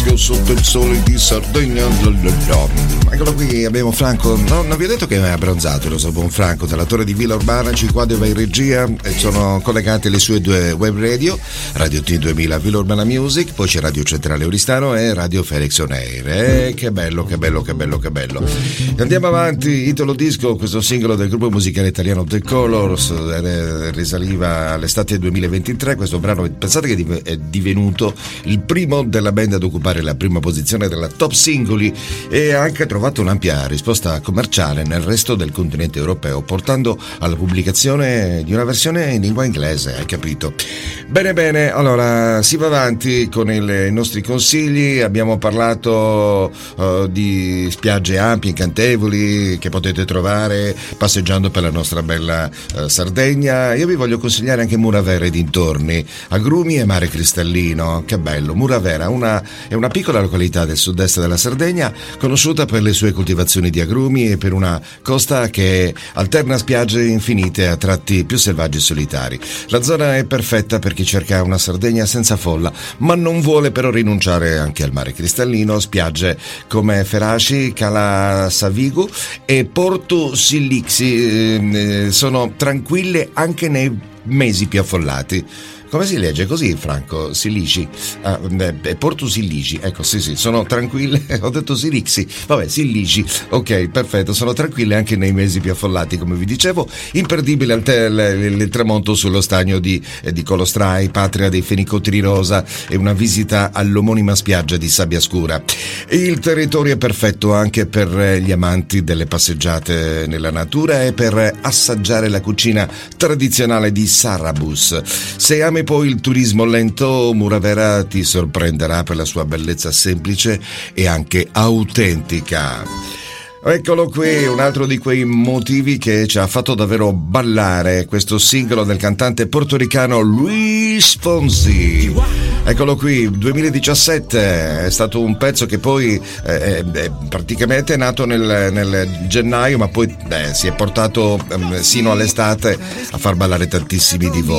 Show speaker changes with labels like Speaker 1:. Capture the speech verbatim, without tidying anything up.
Speaker 1: proprio sotto il sole di Sardegna. Eccolo qui, abbiamo Franco. No, non vi ho detto che è abbronzato, lo so, buon Franco, dalla torre di Villa Urbana, Cinquadio va in regia e sono collegate le sue due web radio, Radio T duemila Villa Urbana Music, poi c'è Radio Centrale Oristano e Radio Felix On Air. Eh, che bello, che bello, che bello, che bello. Andiamo avanti, Italo Disco, questo singolo del gruppo musicale italiano The Colors, eh, risaliva all'estate duemilaventitré. Questo brano, pensate che è divenuto il primo della band ad occupare la prima posizione della top singoli e ha anche trovato un'ampia risposta commerciale nel resto del continente europeo, portando alla pubblicazione di una versione in lingua inglese, hai capito? Bene bene, allora si va avanti con il, i nostri consigli. Abbiamo parlato uh, di spiagge ampie, incantevoli che potete trovare passeggiando per la nostra bella uh, Sardegna. Io vi voglio consigliare anche Muravera e dintorni, agrumi e mare cristallino. Che bello! Muravera una, è una piccola località del sud-est della Sardegna, conosciuta per le sue coltivazioni di agrumi e per una costa che alterna spiagge infinite a tratti più selvaggi e solitari. La zona è perfetta per chi cerca una Sardegna senza folla, ma non vuole però rinunciare anche al mare cristallino. Spiagge come Feraci, Cala Savigu e Porto Silixi eh, sono tranquille anche nei mesi più affollati. Come si legge così, Franco? Silici? Ah, eh, Porto Silici, ecco, sì, sì, sono tranquille. Ho detto Silixi, vabbè, Silici, ok, perfetto, sono tranquille anche nei mesi più affollati, come vi dicevo. Imperdibile il, il, il tramonto sullo stagno di, eh, di Colostrai, patria dei fenicotteri rosa, e una visita all'omonima spiaggia di Sabbia Scura. Il territorio è perfetto anche per gli amanti delle passeggiate nella natura e per assaggiare la cucina tradizionale di Sarabus. Se ami poi il turismo lento, Muravera ti sorprenderà per la sua bellezza semplice e anche autentica. Eccolo qui, un altro di quei motivi che ci ha fatto davvero ballare, questo singolo del cantante portoricano Luis Fonsi. Eccolo qui, duemiladiciassette, è stato un pezzo che poi eh, è praticamente nato nel, nel gennaio, ma poi eh, si è portato eh, sino all'estate a far ballare tantissimi di voi.